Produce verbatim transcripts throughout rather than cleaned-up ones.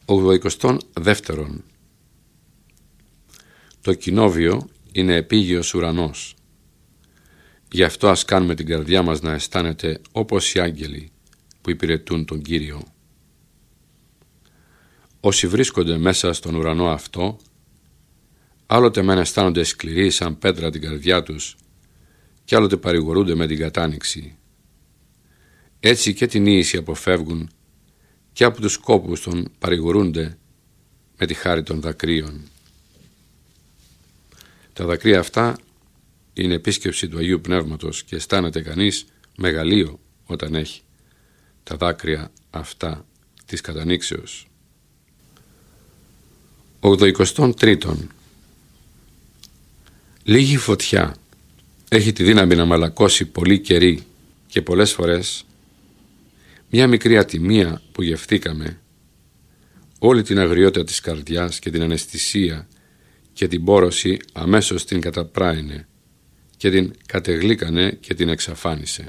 ογδοηκοστό δεύτερο. Το κοινόβιο είναι επίγειος ουρανός. Γι' αυτό ας κάνουμε την καρδιά μας να αισθάνεται όπως οι άγγελοι που υπηρετούν τον Κύριο. Όσοι βρίσκονται μέσα στον ουρανό αυτό, άλλοτε μεν αισθάνονται σκληροί σαν πέτρα την καρδιά τους και άλλοτε παρηγορούνται με την κατάνοιξη. Έτσι και την ίηση αποφεύγουν και από τους κόπους των παρηγορούνται με τη χάρη των δακρύων. Τα δακρύα αυτά είναι επίσκεψη του Αγίου Πνεύματος και αισθάνεται κανείς μεγαλείο όταν έχει τα δάκρυα αυτά της κατανήξεως. ογδοηκοστό τρίτο. Λίγη φωτιά έχει τη δύναμη να μαλακώσει πολύ καιρή και πολλές φορές μια μικρή ατιμία που γευθήκαμε, όλη την αγριότητα της καρδιάς και την αναισθησία και την πόρωση αμέσως την καταπράινε και την κατεγλίκανε και την εξαφάνισε.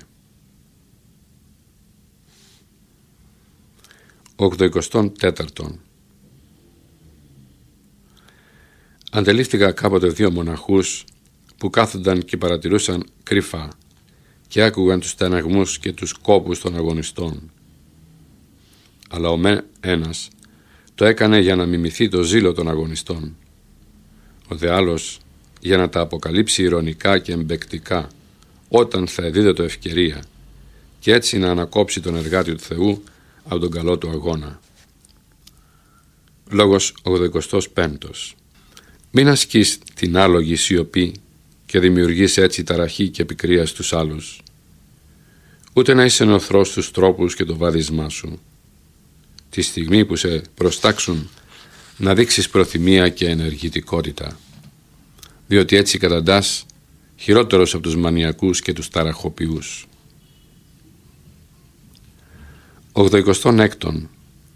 ογδοηκοστό τέταρτο. Αντελήφθηκα κάποτε δύο μοναχούς που κάθονταν και παρατηρούσαν κρυφά και άκουγαν τους στεναγμούς και τους κόπους των αγωνιστών. Αλλά ο με ένας το έκανε για να μιμηθεί το ζήλο των αγωνιστών, ο δε άλλος για να τα αποκαλύψει ειρωνικά και εμπεκτικά όταν θα εδίδεται ευκαιρία και έτσι να ανακόψει τον εργάτη του Θεού από τον καλό του αγώνα. Λόγος ογδοηκοστός πέμπτος. Μην ασκείς την άλογη σιωπή και δημιουργείς έτσι ταραχή και πικρία στους άλλους, ούτε να είσαι νοθρός στους τρόπους και το βάδισμά σου. Τη στιγμή που σε προστάξουν να δείξεις προθυμία και ενεργητικότητα, διότι έτσι καταντάς χειρότερος από τους μανιακούς και τους ταραχοποιούς. ογδοηκοστό έκτο.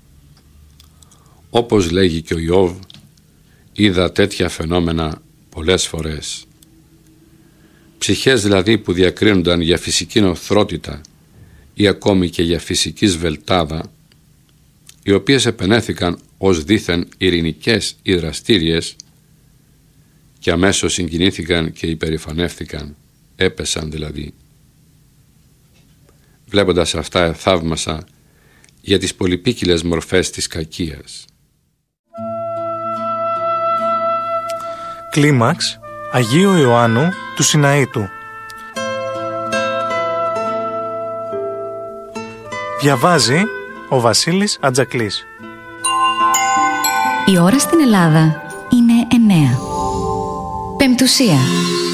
Όπως λέγει και ο Ιώβ, είδα τέτοια φαινόμενα πολλές φορές. Ψυχές δηλαδή που διακρίνονταν για φυσική νοθρότητα ή ακόμη και για φυσική σβελτάδα, οι οποίες επενέθηκαν ως δήθεν ειρηνικές ή δραστήριες και αμέσως συγκινήθηκαν και υπερηφανεύθηκαν, έπεσαν δηλαδή. Βλέποντας αυτά θαύμασα για τις πολυπίκυλες μορφές της κακίας. Κλίμαξ Αγίου Ιωάννου του Σιναήτου. Διαβάζει ο Βασίλης Ατζακλής. Η ώρα στην Ελλάδα είναι εννέα. Πεμπτουσία.